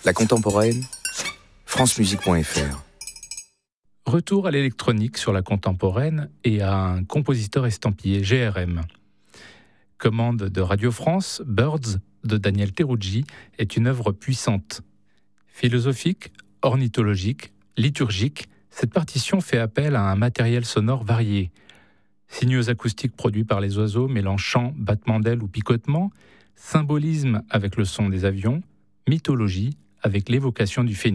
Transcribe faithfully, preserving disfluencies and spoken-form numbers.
La contemporaine, francemusique point f r. Retour à l'électronique sur la contemporaine et à un compositeur estampillé, G R M. Commande de Radio France, Birds de Daniel Teruggi est une œuvre puissante. Philosophique, ornithologique, liturgique, cette partition fait appel à un matériel sonore varié. Signaux acoustiques produits par les oiseaux mêlant chant, battement d'ailes ou picotement, symbolisme avec le son des avions, mythologie avec l'évocation du phénix.